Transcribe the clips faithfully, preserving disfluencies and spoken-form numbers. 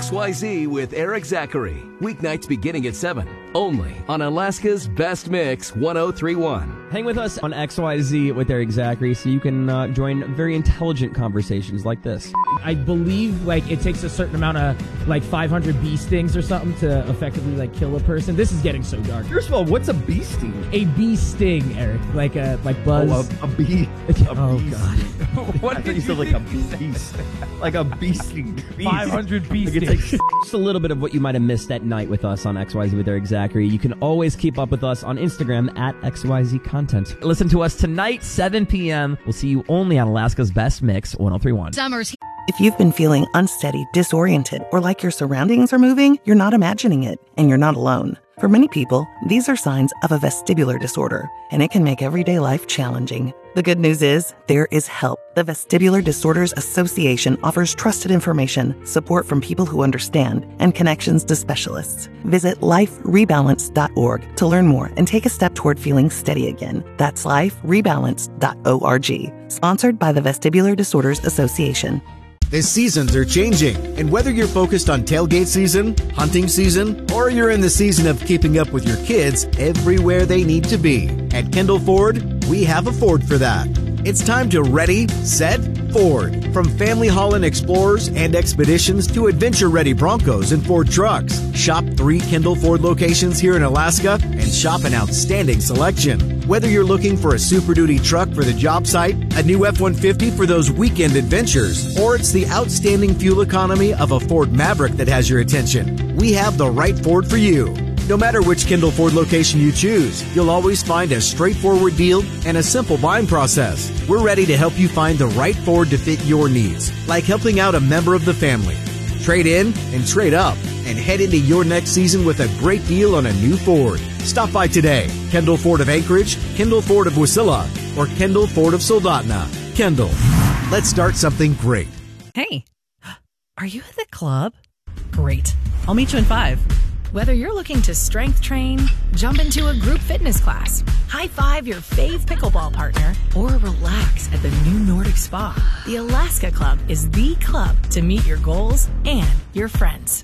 X Y Z with Eric Zachary. Weeknights beginning at seven. Only on Alaska's Best Mix one oh three point one. Hang with us on X Y Z with Eric Zachary so you can uh, join very intelligent conversations like this. I believe like it takes a certain amount of like five hundred bee stings or something to effectively like kill a person. This is getting so dark. First of all, what's a bee sting? A bee sting, Eric, like a like buzz. Oh, a, a bee. A oh bee God! What did you say? Like a beast, like a bee sting. five hundred bee like stings. like Just a little bit of what you might have missed at night with us on X Y Z with Eric Zachary. You can always keep up with us on Instagram at X Y Z Content. Listen to us tonight, seven p.m. We'll see you only on Alaska's Best Mix one oh three point one. Summer's If you've been feeling unsteady, disoriented, or like your surroundings are moving, you're not imagining it, and you're not alone. For many people, these are signs of a vestibular disorder, and it can make everyday life challenging. The good news is, there is help. The Vestibular Disorders Association offers trusted information, support from people who understand, and connections to specialists. Visit life rebalance dot org to learn more and take a step toward feeling steady again. That's life rebalance dot org. Sponsored by the Vestibular Disorders Association. The seasons are changing, and whether you're focused on tailgate season, hunting season, or you're in the season of keeping up with your kids everywhere they need to be, at Kendall Ford, we have a Ford for that. It's time to ready, set, Ford. From family hauling Explorers and Expeditions to adventure-ready Broncos and Ford trucks. Shop three Kendall Ford locations here in Alaska and shop an outstanding selection. Whether you're looking for a Super Duty truck for the job site, a new F one fifty for those weekend adventures, or it's the outstanding fuel economy of a Ford Maverick that has your attention, we have the right Ford for you. No matter which Kendall Ford location you choose, you'll always find a straightforward deal and a simple buying process. We're ready to help you find the right Ford to fit your needs, like helping out a member of the family. Trade in and trade up and head into your next season with a great deal on a new Ford. Stop by today. Kendall Ford of Anchorage, Kendall Ford of Wasilla, or Kendall Ford of Soldotna. Kendall, let's start something great. Hey, are you at the club? Great. I'll meet you in five. Whether you're looking to strength train, jump into a group fitness class, high-five your fave pickleball partner, or relax at the new Nordic Spa, the Alaska Club is the club to meet your goals and your friends.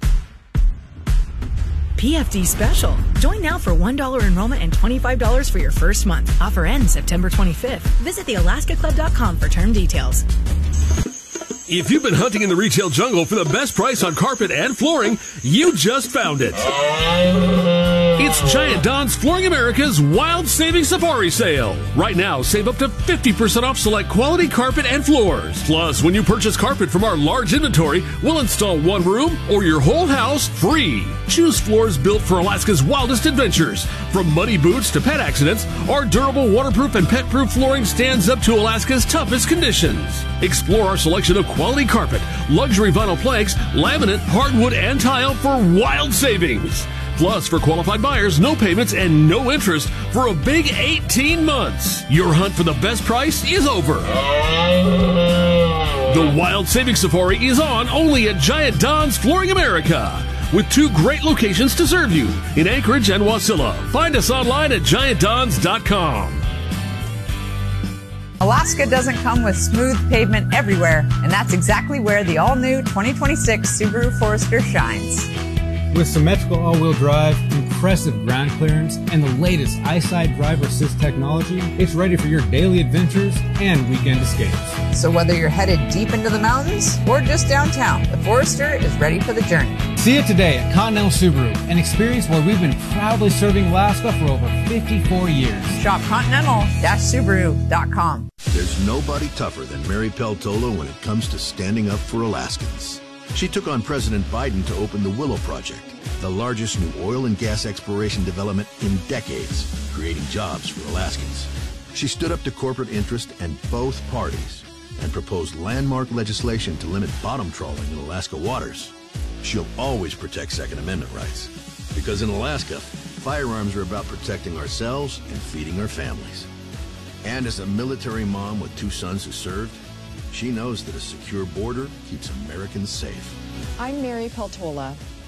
P F D special. Join now for one dollar enrollment and twenty-five dollars for your first month. Offer ends September twenty-fifth. Visit the alaska club dot com for term details. If you've been hunting in the retail jungle for the best price on carpet and flooring, you just found it. It's Giant Don's Flooring America's Wild Savings Safari Sale. Right now, save up to fifty percent off select quality carpet and floors. Plus, when you purchase carpet from our large inventory, we'll install one room or your whole house free. Choose floors built for Alaska's wildest adventures. From muddy boots to pet accidents, our durable, waterproof, and pet-proof flooring stands up to Alaska's toughest conditions. Explore our selection of quality carpet, luxury vinyl planks, laminate, hardwood, and tile for wild savings. Plus, for qualified buyers, no payments and no interest for a big eighteen months. Your hunt for the best price is over. The Wild Savings Safari is on only at Giant Don's Flooring America, with two great locations to serve you in Anchorage and Wasilla. Find us online at giant dons dot com. Alaska doesn't come with smooth pavement everywhere, and that's exactly where the all-new twenty twenty-six Subaru Forester shines. With symmetrical all-wheel drive, impressive ground clearance, and the latest EyeSight driver assist technology, it's ready for your daily adventures and weekend escapes. So whether you're headed deep into the mountains or just downtown, the Forester is ready for the journey. See it today at Continental Subaru, an experience where we've been proudly serving Alaska for over fifty-four years. Shop continental dash subaru dot com. There's nobody tougher than Mary Peltola when it comes to standing up for Alaskans. She took on President Biden to open the Willow Project, the largest new oil and gas exploration development in decades, creating jobs for Alaskans. She stood up to corporate interest and both parties and proposed landmark legislation to limit bottom trawling in Alaska waters. She'll always protect Second Amendment rights, because in Alaska, firearms are about protecting ourselves and feeding our families. And as a military mom with two sons who served, she knows that a secure border keeps Americans safe. I'm Mary Peltola.